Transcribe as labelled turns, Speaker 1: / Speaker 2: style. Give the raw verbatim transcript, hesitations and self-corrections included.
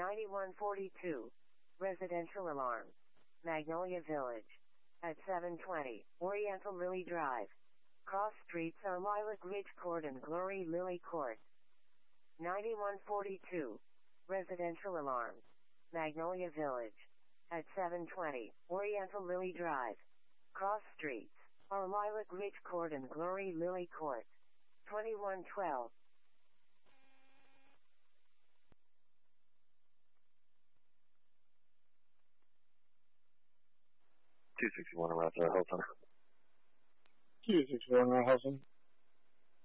Speaker 1: ninety-one forty-two. Residential alarm. Magnolia Village. At seven twenty, Oriental Lily Drive. Cross streets are Lilac Ridge Court and Glory Lily Court. ninety-one forty-two. Residential alarm. Magnolia Village. At seven twenty, Oriental Lily Drive. Cross streets are Lilac Ridge Court and Glory Lily Court. twenty-one twelve.
Speaker 2: two sixty-one around uh, Hilton.
Speaker 3: two sixty-one around Hilton.